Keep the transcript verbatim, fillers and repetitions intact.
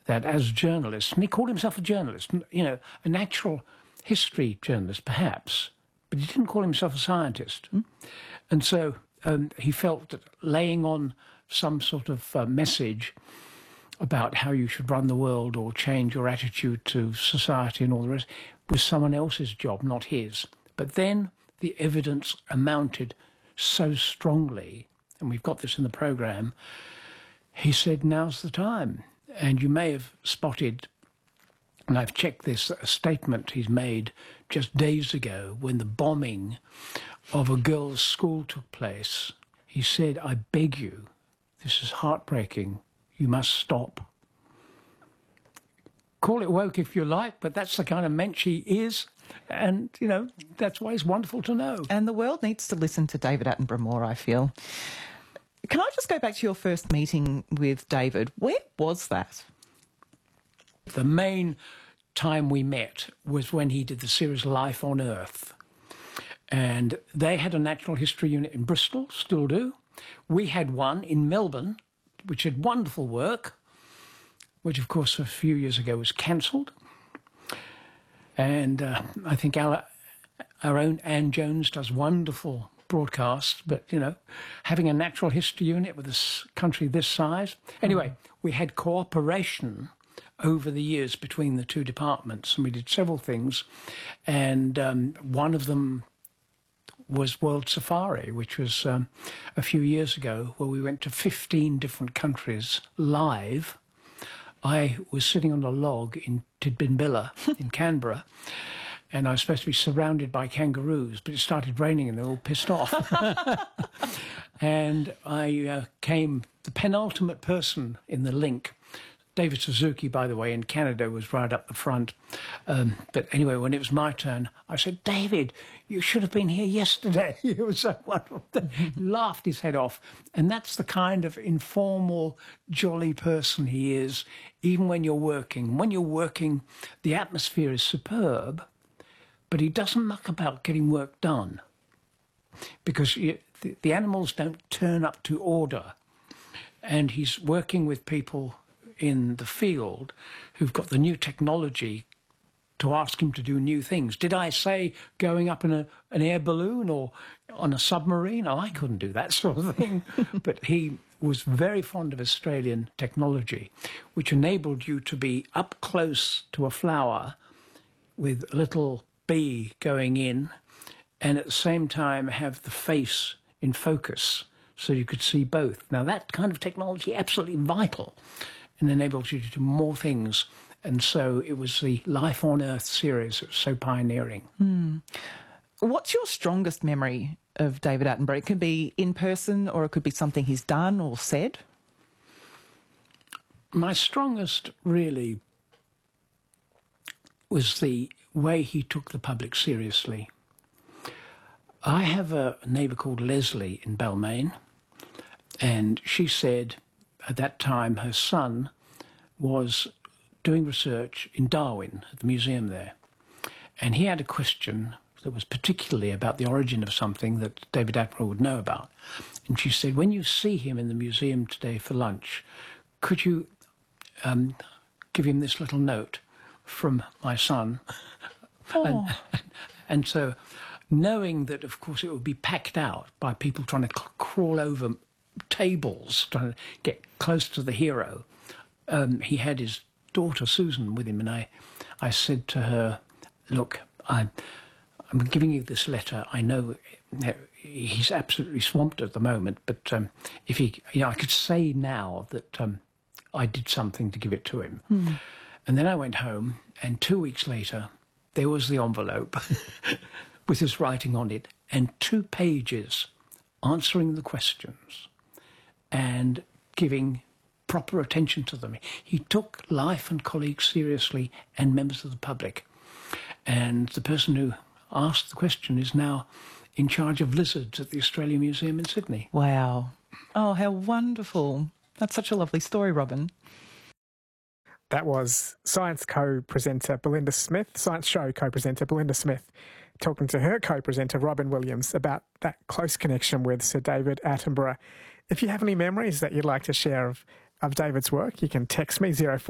that as journalists, and he called himself a journalist, you know, a natural history journalist perhaps, but he didn't call himself a scientist. Mm. And so um, he felt that laying on some sort of uh, message about how you should run the world or change your attitude to society and all the rest was someone else's job, not his. But then the evidence amounted so strongly, and we've got this in the programme, he said, now's the time. And you may have spotted, and I've checked this, a statement he's made just days ago when the bombing of a girls' school took place. He said, I beg you, this is heartbreaking, you must stop. Call it woke if you like, but that's the kind of mensch he is. And, you know, that's why it's wonderful to know. And the world needs to listen to David Attenborough more, I feel. Can I just go back to your first meeting with David? Where was that? The main time we met was when he did the series Life on Earth. And they had a natural history unit in Bristol, still do. We had one in Melbourne, which had wonderful work, which, of course, a few years ago was cancelled. And uh, I think our, our own Anne Jones does wonderful broadcasts, but, you know, having a natural history unit with a country this size. Anyway, mm. we had cooperation over the years between the two departments, and we did several things. And um, one of them was World Safari, which was um, a few years ago, where we went to fifteen different countries live. I was sitting on a log in Tidbinbilla in Canberra, and I was supposed to be surrounded by kangaroos, but it started raining and they were all pissed off. And I uh, came the penultimate person in the link. David Suzuki, by the way, in Canada was right up the front. Um, but anyway, when it was my turn, I said, David, you should have been here yesterday. It was so wonderful. He laughed his head off. And that's the kind of informal, jolly person he is, even when you're working. When you're working, the atmosphere is superb, but he doesn't muck about getting work done because you, the, the animals don't turn up to order. And he's working with people in the field who've got the new technology to ask him to do new things. Did I say going up in a, an air balloon or on a submarine? Oh, I couldn't do that sort of thing. But he was very fond of Australian technology, which enabled you to be up close to a flower with a little bee going in and at the same time have the face in focus so you could see both. Now, that kind of technology, absolutely vital, and enables you to do more things. And so it was the Life on Earth series that was so pioneering. Mm. What's your strongest memory of David Attenborough? It could be in person or it could be something he's done or said. My strongest, really, was the way he took the public seriously. I have a neighbour called Leslie in Balmain, and she said at that time her son was doing research in Darwin at the museum there, and he had a question that was particularly about the origin of something that David Attenborough would know about. And she said, when you see him in the museum today for lunch, could you um, give him this little note from my son? Oh. and, and, and so knowing that, of course, it would be packed out by people trying to crawl over tables, trying to get close to the hero, um, he had his daughter Susan with him, and I, I said to her, look, I'm, I'm giving you this letter. I know he's absolutely swamped at the moment, but um, if he, you know, I could say now that um, I did something to give it to him. Mm. And then I went home, and two weeks later, there was the envelope with his writing on it, and two pages answering the questions and giving proper attention to them. He took life and colleagues seriously and members of the public. And the person who asked the question is now in charge of lizards at the Australian Museum in Sydney. Wow. Oh, how wonderful. That's such a lovely story, Robin. That was Science co-presenter Belinda Smith, Science Show co-presenter Belinda Smith, talking to her co-presenter Robin Williams about that close connection with Sir David Attenborough. If you have any memories that you'd like to share of, of David's work, you can text me zero four